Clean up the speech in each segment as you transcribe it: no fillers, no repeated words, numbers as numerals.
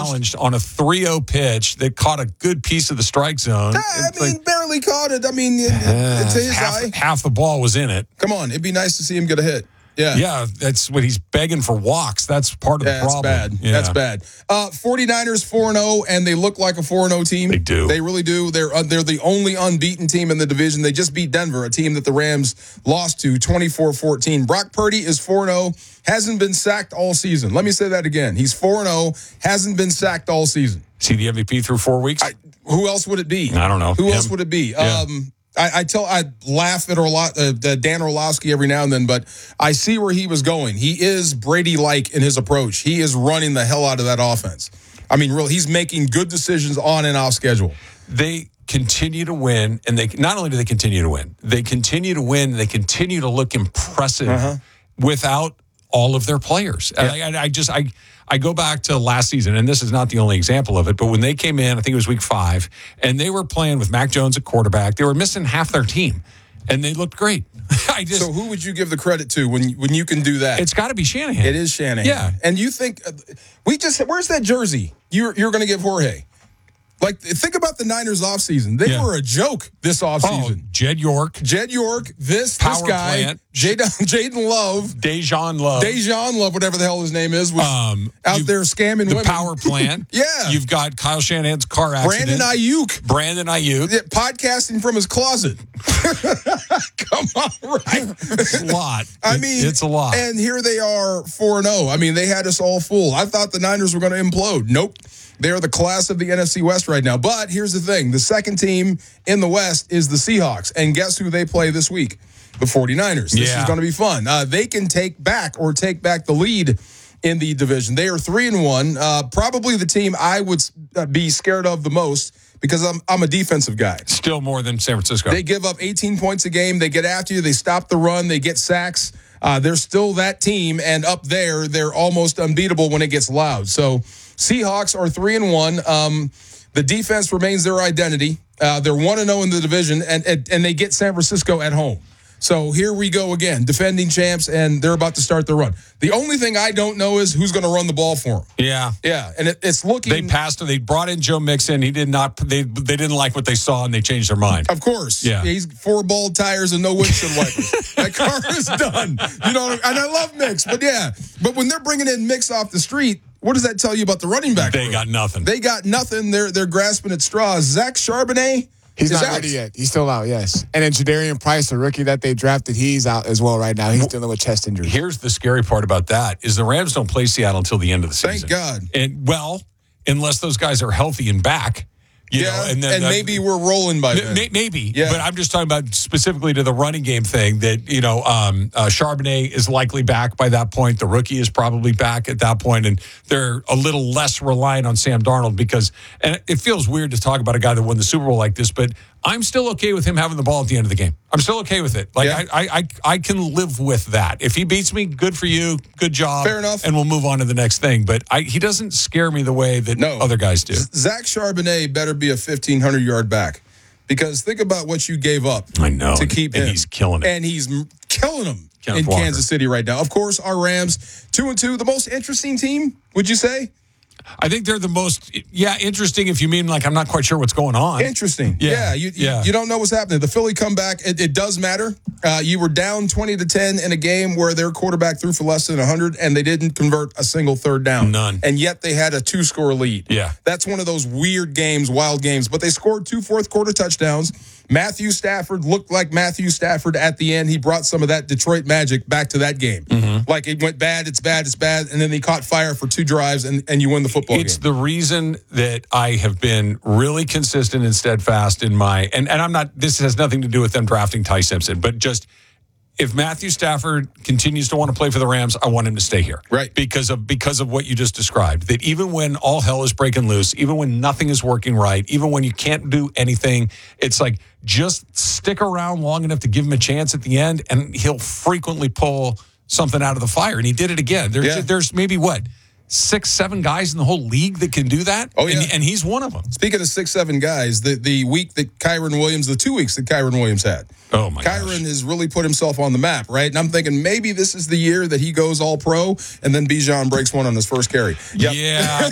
challenged on a 3-0 pitch that caught a good piece of the strike zone. Barely caught it. It's his eye. Half the ball was in it. Come on, it'd be nice to see him get a hit. Yeah, that's what he's begging for walks. That's part of the problem. That's bad. 49ers 4-0, and they look like a 4-0 team. They do. They really do. They're the only unbeaten team in the division. They just beat Denver, a team that the Rams lost to 24-14. Brock Purdy is 4-0, hasn't been sacked all season. Let me say that again. He's 4-0, hasn't been sacked all season. Is he the MVP through 4 weeks? Who else would it be? I don't know. Who else would it be? Yeah. I laugh at Dan Orlovsky every now and then, but I see where he was going. He is Brady-like in his approach. He is running the hell out of that offense. Really, he's making good decisions on and off schedule. They continue to win, and they not only do they continue to win, they continue to look impressive without all of their players. Yeah. I go back to last season, and this is not the only example of it, but when they came in, I think it was week 5, and they were playing with Mac Jones at quarterback. They were missing half their team, and they looked great. So who would you give the credit to when you can do that? It's got to be Shanahan. It is Shanahan. Yeah. And you think, where's that jersey you're going to give Jorge? Like, think about the Niners offseason. They were a joke this offseason. Jed York, this guy, Jaden Love. Dejan Love, whatever the hell his name is, was out there scamming women. The power plant. Yeah. You've got Kyle Shanahan's car accident. Brandon Ayuk. Yeah, podcasting from his closet. Come on, right? It's a lot. It's a lot. And here they are 4-0. They had us all fooled. I thought the Niners were going to implode. Nope. They're the class of the NFC West right now. But here's the thing. The second team in the West is the Seahawks. And guess who they play this week? The 49ers. This is going to be fun. They can take back the lead in the division. They are 3-1. Probably the team I would be scared of the most because I'm a defensive guy. Still more than San Francisco. They give up 18 points a game. They get after you. They stop the run. They get sacks. They're still that team. And up there, they're almost unbeatable when it gets loud. So Seahawks are 3-1. The defense remains their identity. They're 1-0 in the division, and they get San Francisco at home. So here we go again, defending champs, and they're about to start the run. The only thing I don't know is who's going to run the ball for them. Yeah, and it's looking. They passed. They brought in Joe Mixon. He did not. They didn't like what they saw, and they changed their mind. Of course. Yeah. He's 4 bald tires and no windshield wipers. That car is done. And I love Mix, but when they're bringing in Mix off the street. What does that tell you about the running back? They got nothing. They're grasping at straws. Zach Charbonnet. He's not ready yet. He's still out, yes. And then Jadarian Price, the rookie that they drafted, he's out as well right now. He's dealing with chest injury. Here's the scary part about that is the Rams don't play Seattle until the end of the season. Thank God. And unless those guys are healthy and back. And maybe we're rolling by then. Maybe, but I'm just talking about specifically to the running game thing that, Charbonnet is likely back by that point. The rookie is probably back at that point, and they're a little less reliant on Sam Darnold because, and it feels weird to talk about a guy that won the Super Bowl like this, but I'm still okay with him having the ball at the end of the game. I'm still okay with it. I can live with that. If he beats me, good for you. Good job. Fair enough. And we'll move on to the next thing. But he doesn't scare me the way that other guys do. Zach Charbonnet better be a 1,500-yard back because think about what you gave up to keep him. And he's killing it. And he's killing him in Kansas City right now. Of course, our Rams, 2-2, the most interesting team, would you say? I think they're the most, interesting if you mean like I'm not quite sure what's going on. Interesting. You don't know what's happening. The Philly comeback, it does matter. You were down 20-10 in a game where their quarterback threw for less than 100, and they didn't convert a single third down. None. And yet they had a 2-score lead. Yeah. That's one of those weird games, wild games. But they scored 2 fourth-quarter touchdowns. Matthew Stafford looked like Matthew Stafford at the end. He brought some of that Detroit magic back to that game. Mm-hmm. Like it went bad, it's bad, and then he caught fire for 2 drives, and you win the football game. It's the reason that I have been really consistent and steadfast in my, and I'm not, this has nothing to do with them drafting Ty Simpson, but just if Matthew Stafford continues to want to play for the Rams, I want him to stay here. Right. Because of what you just described. That even when all hell is breaking loose, even when nothing is working right, even when you can't do anything, it's like just stick around long enough to give him a chance at the end, and he'll frequently pull something out of the fire. And he did it again. There's maybe 6, 7 guys in the whole league that can do that. Oh, yeah. And he's one of them. Speaking of 6, 7 guys, the week that Kyron Williams, the 2 weeks that Kyron Williams had. Oh, my Kyron gosh. has really put himself on the map, right? And I'm thinking maybe this is the year that he goes all pro, and then Bijan breaks one on his first carry. Yep. Yeah,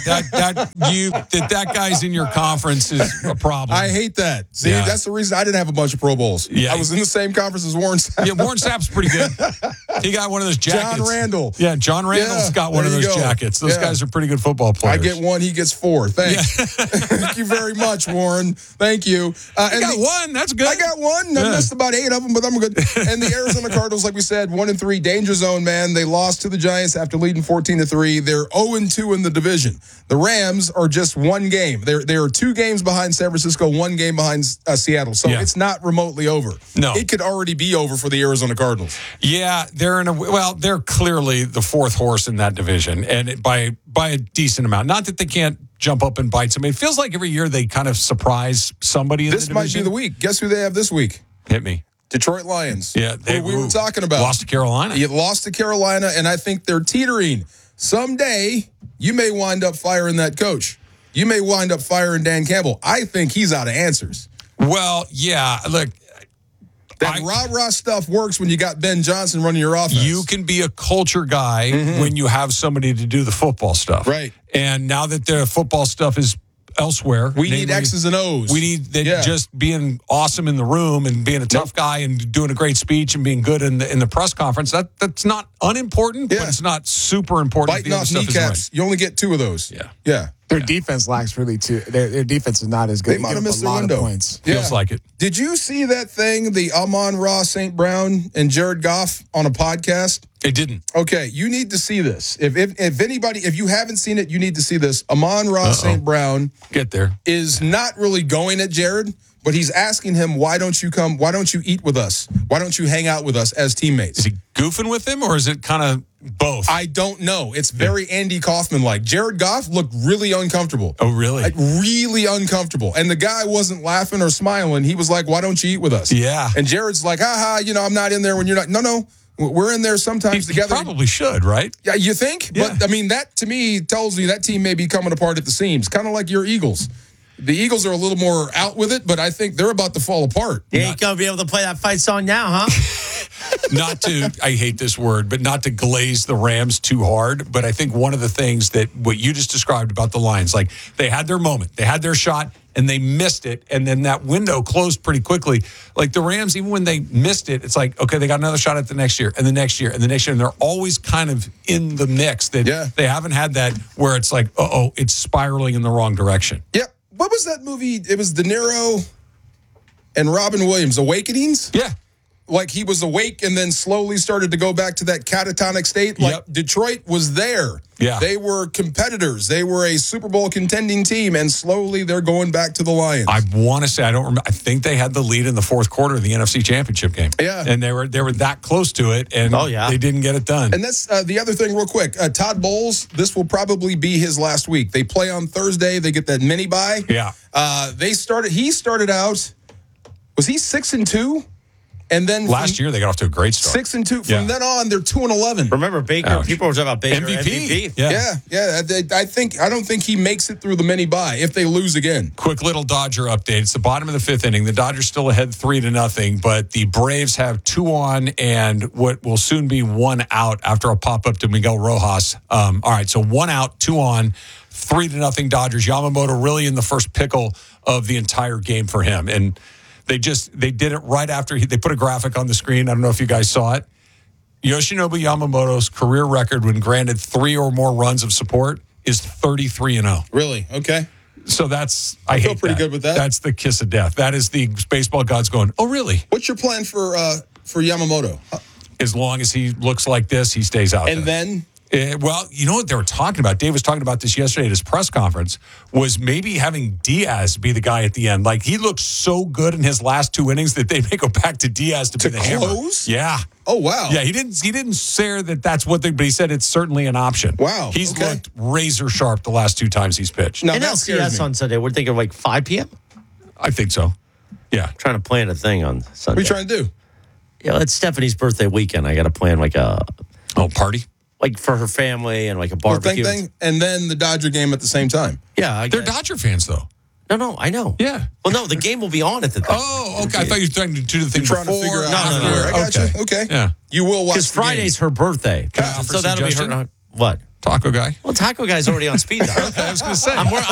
that guy's in your conference is a problem. I hate that. See, Yeah. that's the reason I didn't have a bunch of Pro Bowls. Yeah. I was in the same conference as Warren Sapp. Yeah, Warren Sapp's pretty good. He got one of those jackets. John Randall. Yeah, John Randall's Yeah, got one of there you those go. jackets. Those Yeah. guys are pretty good football players. I get 1, he gets 4. Thanks. Thank you very much, Warren. Thank you. I got one. That's good. I got 1. I Yeah. missed about 8 of them, but I'm good. And the Arizona Cardinals, like we said, 1-3, danger zone, man. They lost to the Giants after leading 14-3. They're 0-2 in the division. The Rams are just 1 game. They're 2 games behind San Francisco, 1 game behind Seattle. So Yeah. it's not remotely over. No. It could already be over for the Arizona Cardinals. Yeah, they're clearly the 4th horse in that division, and by a decent amount. Not that they can't jump up and bite somebody. It feels like every year they kind of surprise somebody in This the might division. be the week. Guess who they have this week? Hit me. Detroit Lions. Yeah, who we were talking about. Lost to Carolina. You lost to Carolina, and I think they're teetering. Someday, you may wind up firing that coach. You may wind up firing Dan Campbell. I think he's out of answers. Well, yeah, look, That rah-rah stuff works when you got Ben Johnson running your offense. you can be a culture guy when you have somebody to do the football stuff. Right. And now that the football stuff is elsewhere. We need namely, X's and O's. We need that Yeah. just being awesome in the room and being a tough guy and doing a great speech and being good in the press conference. That's not unimportant, Yeah. but it's not super important. if Biting the other off stuff is kneecaps. You only get 2 of those. Yeah. Yeah. Their defense lacks really too. Their defense is not as good. They might give have up missed a their lot window. of points. right. Feels like it. Did you see that thing, the Amon-Ra St. Brown and Jared Goff on a podcast? It didn't. Okay, you need to see this. If anybody, if you haven't seen it, you need to see this. Amon-Ra St. Brown Get there. is not really going at Jared, but he's asking him, why don't you come? Why don't you eat with us? Why don't you hang out with us as teammates? Is he goofing with him, or is it kind of both? I don't know. It's very Andy Kaufman-like. Jared Goff looked really uncomfortable. Oh, really? Like really uncomfortable. And the guy wasn't laughing or smiling. He was like, why don't you eat with us? Yeah. And Jared's like, haha, I'm not in there when you're not. No. We're in there sometimes He together. probably should, right? Yeah, you think? Yeah. But, I mean, that to me tells me that team may be coming apart at the seams. Kind of like your Eagles. The Eagles are a little more out with it, but I think they're about to fall apart. You ain't going to be able to play that fight song now, huh? Not to, I hate this word, but not to glaze the Rams too hard. But I think one of the things that what you just described about the Lions, like they had their moment, they had their shot, and they missed it. And then that window closed pretty quickly. Like the Rams, even when they missed it, it's like, okay, they got another shot at the next year and the next year and the next year. And they're always kind of in the mix that they haven't had that where it's like, it's spiraling in the wrong direction. Yep. What was that movie? It was De Niro and Robin Williams, Awakenings? Yeah. Like he was awake and then slowly started to go back to that catatonic state. Like Detroit was there. Yeah. They were competitors. They were a Super Bowl contending team, and slowly they're going back to the Lions. I want to say, I don't remember. I think they had the lead in the fourth quarter of the NFC Championship game. Yeah. And they were that close to it, and they didn't get it done. And that's the other thing real quick. Todd Bowles, this will probably be his last week. They play on Thursday. They get that mini bye. Yeah. He started out, was he 6-2? And then last year they got off to a great start. 6-2. From then on, they're 2-11. Remember Baker? People were talking about Baker MVP. Yeah. I don't think he makes it through the mini bye if they lose again. Quick little Dodger update. It's the bottom of the fifth inning. The Dodgers still ahead 3-0, but the Braves have 2 on and what will soon be 1 out after a pop up to Miguel Rojas. All right, so 1 out, 2 on, 3-0 Dodgers. Yamamoto really in the first pickle of the entire game for him, and they did it right after they put a graphic on the screen. I don't know if you guys saw it. Yoshinobu Yamamoto's career record when granted 3 or more runs of support is 33-0. Really? Okay. So I feel pretty good with that. That's the kiss of death. That is the baseball gods going, oh, really? What's your plan for Yamamoto? As long as he looks like this, he stays out And there. then? Well, you know what they were talking about? Dave was talking about this yesterday at his press conference, was maybe having Diaz be the guy at the end. Like, he looked so good in his last 2 innings that they may go back to Diaz to be the close? hammer. Yeah. Oh, wow. Yeah, he didn't say that's what but he said it's certainly an option. Wow. He's looked razor sharp the last 2 times he's pitched. No, and that scares LCS me. on Sunday. We're thinking like 5 p.m. I think so. Yeah. Trying to plan a thing on Sunday. What are you trying to do? Yeah, it's Stephanie's birthday weekend. I got to plan like a party? like for her family and like a Well, barbecue. and then the Dodger game at the same time. Yeah, I They're guess. Dodger fans, though. No, I know. Yeah. Well, no, the game will be on at the time. Oh, okay. I thought you were trying to do the thing You're trying before. to figure out. No, after. I got Okay. you. Okay. Yeah. You will watch Because the game. Friday's her birthday. Can I offer So a that'll be suggestion? her. What? Taco guy. Well, Taco Guy's already on speed dial. I was going to say. I'm